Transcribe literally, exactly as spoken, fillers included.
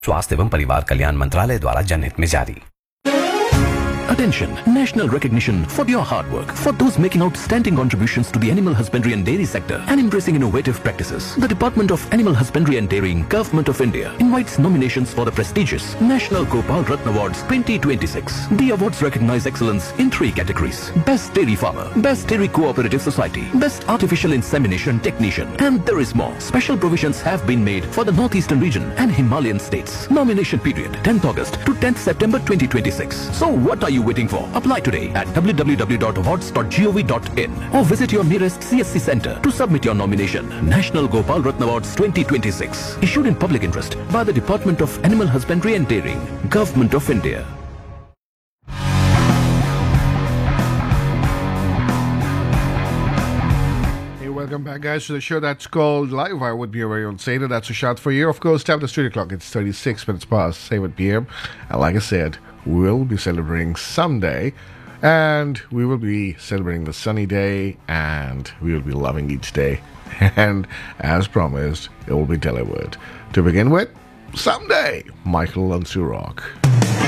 स्वास्थ्य एवं परिवार कल्याण मंत्रालय द्वारा जनहित में जारी। Attention, national recognition for your hard work, for those making outstanding contributions to the animal husbandry and dairy sector and embracing innovative practices. The Department of Animal Husbandry and Dairying, Government of India invites nominations for the prestigious National Gopal Ratna Awards twenty twenty-six. The awards recognize excellence in three categories: Best Dairy Farmer, Best Dairy Cooperative Society, Best Artificial Insemination Technician, and there is more. Special provisions have been made for the Northeastern region and Himalayan states. Nomination period tenth August to tenth September twenty twenty-six. So what are you waiting for? Apply today at w w w dot awards dot gov dot in or visit your nearest C S C center to submit your nomination. National Gopal Ratna Awards twenty twenty-six, issued in public interest by the Department of Animal Husbandry and Dairying, Government of India. Welcome back, guys, to the show that's called Live Wire with your very own Seda. That's a shout for you. Of course, tap the studio clock. It's thirty-six minutes past seven p.m. And like I said, we'll be celebrating someday. And we will be celebrating the sunny day. And we will be loving each day. And as promised, it will be delivered. To begin with, someday, Michael Lansurok.